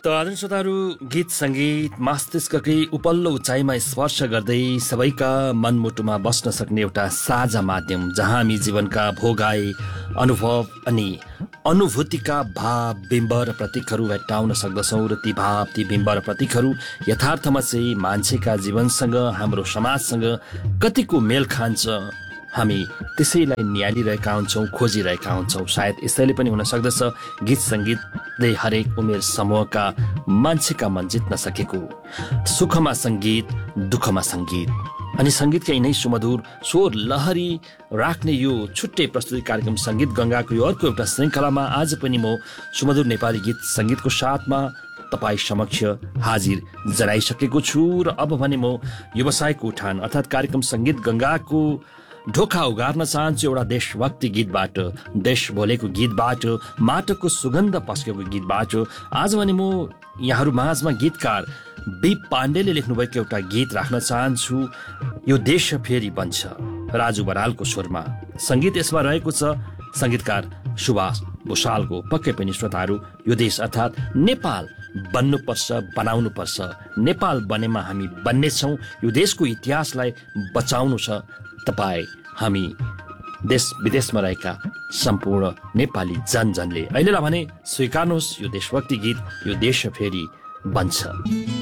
आदरणीय श्रोताहरू, गीत सङ्गीत मस्तिष्ककै उपल्लो उचाइमा स्पर्श गर्दै सबैका मनमुटुमा बस्न सक्ने एउटा साझा माध्यम, जहाँ हामी जीवनका भोगाई अनुभव अनि अनुभूतिका भाव बिम्ब र प्रतीकहरू भेट्टाउन सक्दछौँ र ती भाव ती बिम्ब र प्रतीकहरू यथार्थमा चाहिँ मान्छेका जीवनसँग हाम्रो समाजसँग कतिको मेल खान्छ, हामी त्यसैलाई निहालिरहेका हुन्छौँ, खोजिरहेका हुन्छौँ। सायद यसैले पनि हुन सक्दछ गीत सङ्गीतले हरेक उमेर समूहका मान्छेका मन जित्न सकेको। सुखमा सङ्गीत, दुःखमा सङ्गीत अनि सङ्गीतका यिनै सुमधुर स्वर लहरी राख्ने यो छुट्टै प्रस्तुति कार्यक्रम सङ्गीत गङ्गाको यो अर्को एउटा श्रृङ्खलामा आज पनि म सुमधुर नेपाली गीत सङ्गीतको साथमा तपाईँ समक्ष हाजिर जनाइसकेको छु। र अब भने म व्यवसायको उठान अर्थात् कार्यक्रम सङ्गीत गङ्गाको ढोका उगार्न चाहन्छु एउटा देशभक्ति गीतबाट, देश भोलेको गीतबाट, माटोको सुगन्ध पस्केको गीतबाट। आज भने म यहाँहरू माझमा गीतकार बी पाण्डेले लेख्नुभएको एउटा गीत राख्न चाहन्छु। यो देश फेरि बन्छ, राजु बरालको स्वरमा। सङ्गीत यसमा रहेको छ सङ्गीतकार सुभाष भुषालको। पक्कै पनि श्रोताहरू, यो देश अर्थात् नेपाल बन्नुपर्छ, बनाउनुपर्छ। नेपाल बनेमा हामी बन्नेछौँ। यो देशको इतिहासलाई बचाउनु छ। तपाईँ, हामी, देश विदेशमा रहेका सम्पूर्ण नेपाली जनजनले अहिलेलाई भने स्वीकार्नुहोस् यो देशभक्ति गीत, यो देश फेरि बन्छ।